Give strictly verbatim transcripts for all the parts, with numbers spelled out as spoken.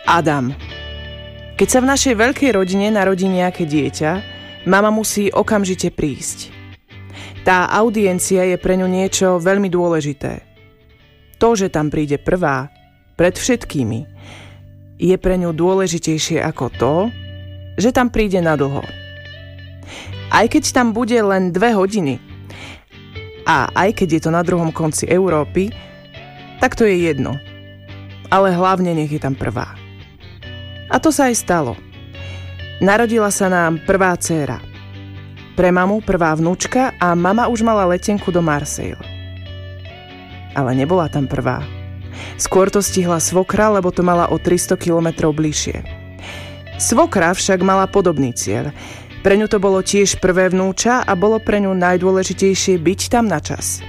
Adam. Keď sa v našej veľkej rodine narodí nejaké dieťa, mama musí okamžite prísť. Tá audiencia je pre ňu niečo veľmi dôležité. To, že tam príde prvá, pred všetkými, je pre ňu dôležitejšie ako to, že tam príde nadlho. Aj keď tam bude len dve hodiny a aj keď je to na druhom konci Európy, tak to je jedno. Ale hlavne nech je tam prvá. A to sa aj stalo. Narodila sa nám prvá dcéra. Pre mamu prvá vnúčka a mama už mala letenku do Marseille. Ale nebola tam prvá. Skôr to stihla svokra, lebo to mala o tristo kilometrov bližšie. Svokra však mala podobný cieľ. Pre ňu to bolo tiež prvé vnúča a bolo pre ňu najdôležitejšie byť tam na čas.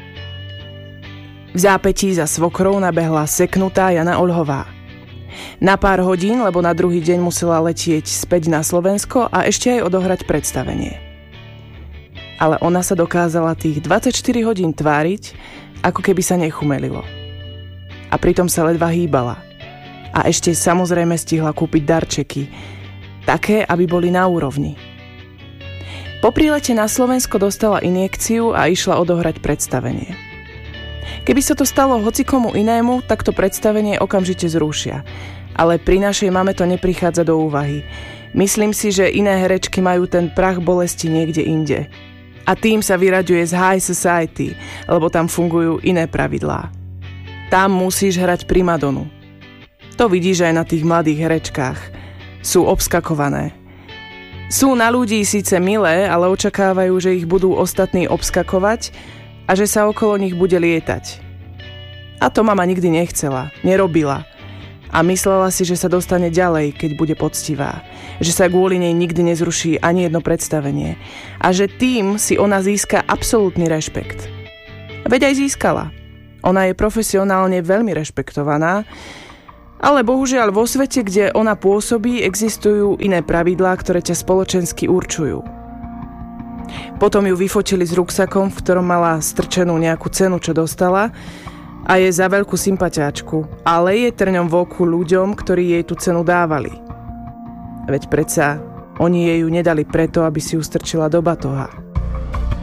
V zápätí za svokrou nabehla seknutá Jana Oľhová. Na pár hodín, lebo na druhý deň musela letieť späť na Slovensko a ešte aj odohrať predstavenie. Ale ona sa dokázala tých dvadsaťštyri hodín tváriť, ako keby sa nechumelilo. A pritom sa ledva hýbala. A ešte samozrejme stihla kúpiť darčeky, také, aby boli na úrovni. Po prílete na Slovensko dostala injekciu a išla odohrať predstavenie. Keby sa to stalo hocikomu inému, tak to predstavenie okamžite zrušia. Ale pri našej mame to neprichádza do úvahy. Myslím si, že iné herečky majú ten prach bolesti niekde inde. A tým sa vyraďuje z high society, lebo tam fungujú iné pravidlá. Tam musíš hrať primadonu. To vidíš aj na tých mladých herečkách. Sú obskakované. Sú na ľudí síce milé, ale očakávajú, že ich budú ostatní obskakovať a že sa okolo nich bude lietať. A to mama nikdy nechcela, nerobila. A myslela si, že sa dostane ďalej, keď bude poctivá. Že sa kvôli nej nikdy nezruší ani jedno predstavenie. A že tým si ona získa absolútny rešpekt. Veď aj získala. Ona je profesionálne veľmi rešpektovaná, ale bohužiaľ vo svete, kde ona pôsobí, existujú iné pravidlá, ktoré ťa spoločensky určujú. Potom ju vyfotili s ruksakom, v ktorom mala strčenú nejakú cenu, čo dostala, a je za veľkú sympatiáčku, ale je trňom v oku ľuďom, ktorí jej tú cenu dávali. Veď predsa oni jej ju nedali preto, aby si ju strčila do batoha.